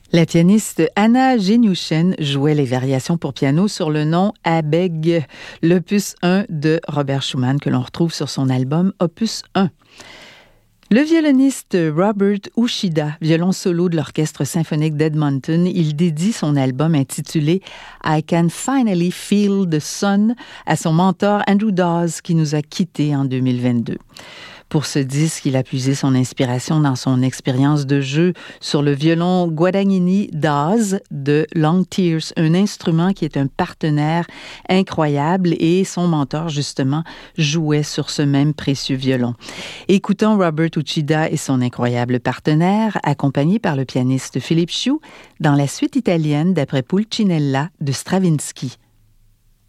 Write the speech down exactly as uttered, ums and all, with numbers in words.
La pianiste Anna Genuchen jouait les variations pour piano sur le nom Abegg, l'opus un de Robert Schumann que l'on retrouve sur son album Opus un. Le violoniste Robert Uchida, violon solo de l'Orchestre symphonique d'Edmonton, il dédie son album intitulé I Can Finally Feel the Sun à son mentor Andrew Dawes qui nous a quittés en deux mille vingt-deux. Pour ce disque, il a puisé son inspiration dans son expérience de jeu sur le violon Guadagnini Dawes de Long Tears, un instrument qui est un partenaire incroyable et son mentor, justement, jouait sur ce même précieux violon. Écoutons Robert Uchida et son incroyable partenaire, accompagné par le pianiste Philippe Chiu, dans la suite italienne d'après Pulcinella de Stravinsky.